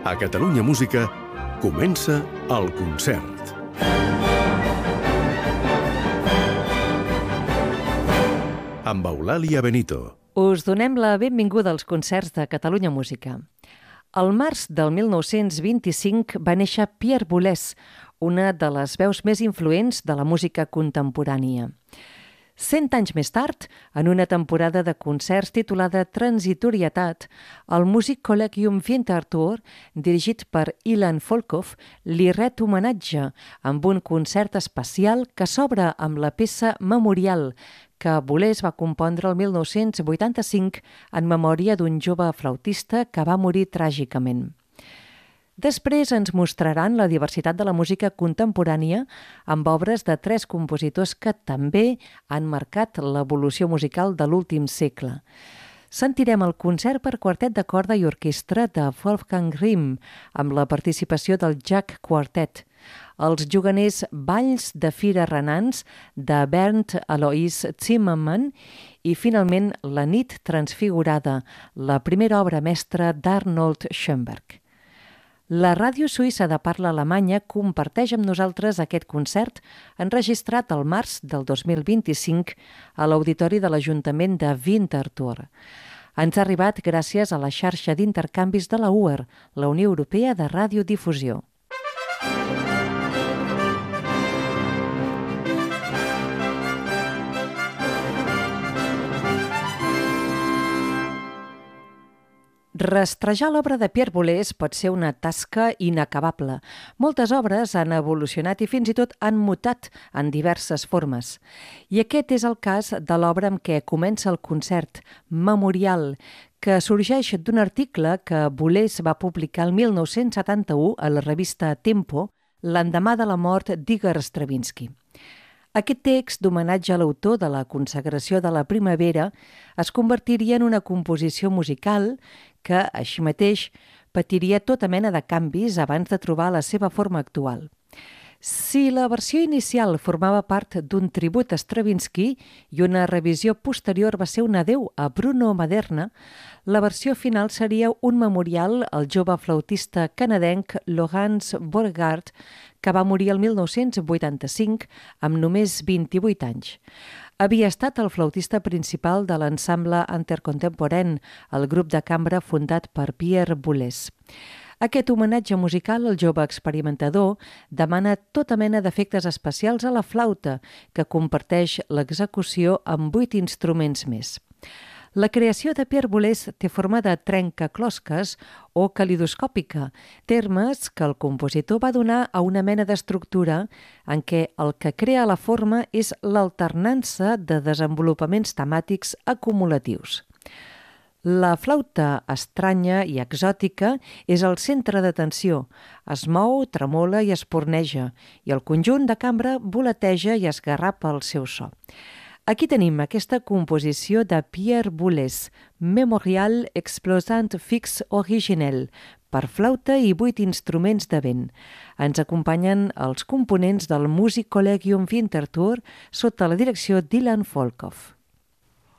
A Catalunya Música comença el concert. Amb Eulàlia Benito. Us donem la benvinguda als concerts de Catalunya Música. Al març del 1925 va néixer Pierre Boulez, una de les veus més influents de la música contemporània. 100 anys més tard, en una temporada de concerts titulada Transitorietat, el Music Collegium Winterthur, dirigit per Ilan Volkov, li ret homenatge amb un concert especial que s'obre amb la peça Memorial, que Boulez va compondre el 1985 en memòria d'un jove flautista que va morir tràgicament. Després ens mostraran la diversitat de la música contemporània amb obres de 3 compositors que també han marcat l'evolució musical de l'últim segle. Sentirem el concert per quartet de corda i orquestra de Wolfgang Rihm, amb la participació del Jack Quartet, els juganers Balls de Fira Renans de Bernd Alois Zimmermann i, finalment, La nit transfigurada, la primera obra mestra d'Arnold Schoenberg. La ràdio suïssa de parla alemanya comparteix amb nosaltres aquest concert enregistrat al març del 2025 a l'Auditori de l'Ajuntament de Winterthur. Ens ha arribat gràcies a la xarxa d'intercanvis de la UR, la Unió Europea de Radiodifusió. Rastrejar l'obra de Pierre Boulez pot ser una tasca inacabable. Moltes obres han evolucionat i fins i tot han mutat en diverses formes. I aquest és el cas de l'obra amb què comença el concert, Memorial, que sorgeix d'un article que Boulez va publicar el 1971 a la revista Tempo, l'endemà de la mort d'Igor Stravinsky. Aquest text d'homenatge a l'autor de la consagració de la primavera es convertiria en una composició musical que, així mateix, patiria tota mena de canvis abans de trobar la seva forma actual. Si la versió inicial formava part d'un tribut a Stravinsky i una revisió posterior va ser un adeu a Bruno Maderna, la versió final seria un memorial al jove flautista canadenc Laurence Borgard, que va morir el 1985 amb només 28 anys. Havia estat el flautista principal de l'ensemble Intercontemporain, el grup de cambra fundat per Pierre Boulez. Aquest homenatge musical al jove experimentador demana tota mena d'efectes especials a la flauta, que comparteix l'execució amb 8 instruments més. La creació de Pierre Boulez té forma de trencaclosques o calidoscòpica, termes que el compositor va donar a una mena d'estructura en què el que crea la forma és l'alternança de desenvolupaments temàtics acumulatius. La flauta estranya i exòtica és el centre d'atenció, es mou, tremola i esporneja, i el conjunt de cambra voleteja i esgarrapa el seu so. Aquí tenim aquesta composició de Pierre Boulez, Memorial Explosant Fixe Originel, per flauta i 8 instruments de vent. Ens acompanyen els components del Music Collegium Winterthur sota la direcció d'Ilan Volkov.